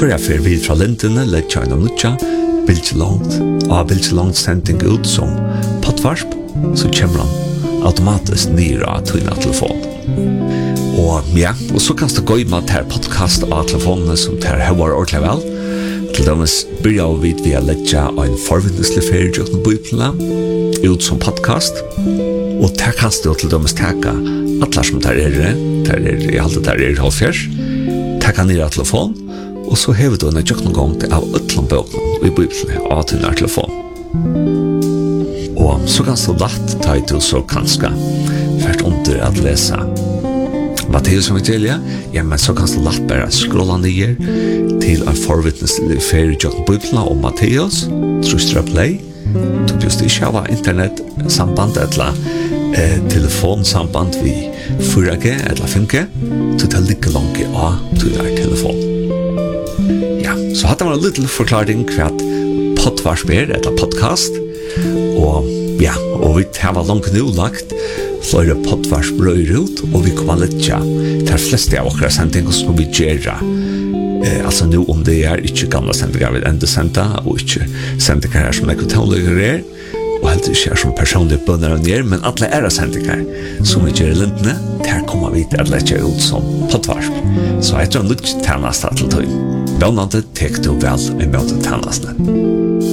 För jag för vid från Lindene lägger jag en nutja bildelångt sending ut som poddvarp, så kommer han automatiskt ner av dina telefon. Och så kan du gå in med det här podcast av telefonen som det här var ordentligt väl. Till dømes börjar vi via lägga en förvittneslig ferie och biblarna ut som podcast. Och där kan du till dømes täcka alla som där är i allt där är halvfjärs. Täcka ner telefon. Och så har vi då en gång till av utlandböken i biblarna av dina telefon. Og så ganske lagt titel så kanskje først under at lese Matteus evangeliet, men så ganske lagt bare scrolla ned til en forvittneslig ferie i Bibelen om Matteus, trustra play, tog just ikke av internetsamband eller telefonsamband vi 4G eller 5G, tog det like langt av til der telefon. Ja, så hadde man en liten forklaring hva poddvarp eller podcast, og vi har langt nu lagt flere poddvarsbrøyer ut, og vi kommer litt til de fleste av okra sendinger som vi gjør. Altså nu om det ikke gamle sendinger vi enda senda, og ikke sendinger som ekonomier og helt ikke som personlige bønner og nere, men alle sendinger som vi gjør i lintene, der kommer vi til å lette ut som poddvarsp. Så jeg tror litt tjeneste til tog. Vannende tek du vel i møte tjenestene.